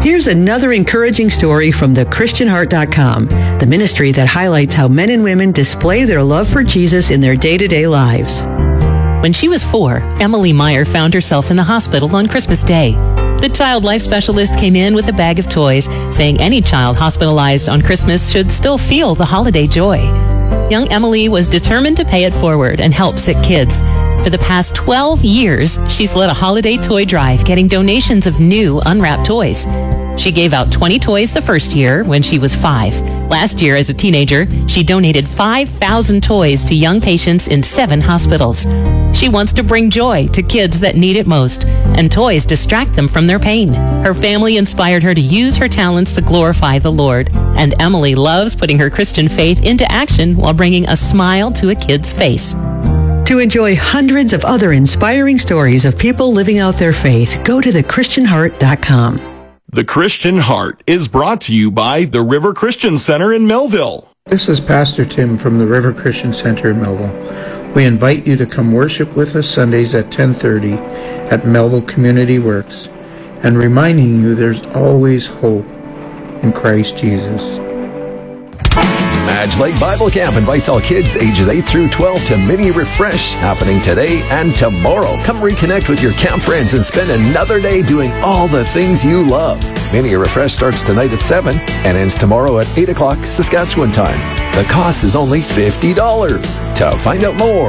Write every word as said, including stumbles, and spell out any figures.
Here's another encouraging story from the Christian Heart dot com, the ministry that highlights how men and women display their love for Jesus in their day-to-day lives. When she was four, Emily Meyer found herself in the hospital on Christmas Day. The child life specialist came in with a bag of toys, saying any child hospitalized on Christmas should still feel the holiday joy. Young Emily was determined to pay it forward and help sick kids. For the past twelve years, she's led a holiday toy drive, getting donations of new, unwrapped toys. She gave out twenty toys the first year when she was five. Last year, as a teenager, she donated five thousand toys to young patients in seven hospitals. She wants to bring joy to kids that need it most, and toys distract them from their pain. Her family inspired her to use her talents to glorify the Lord, and Emily loves putting her Christian faith into action while bringing a smile to a kid's face. To enjoy hundreds of other inspiring stories of people living out their faith, go to the Christian Heart dot com. The Christian Heart is brought to you by the River Christian Center in Melville. This is Pastor Tim from the River Christian Center in Melville. We invite you to come worship with us Sundays at ten thirty at Melville Community Works, and reminding you there's always hope in Christ Jesus. Madge Lake Bible Camp invites all kids ages eight through twelve to Mini Refresh, happening today and tomorrow. Come reconnect with your camp friends and spend another day doing all the things you love. Mini Refresh starts tonight at seven and ends tomorrow at eight o'clock Saskatchewan time. The cost is only fifty dollars. To find out more,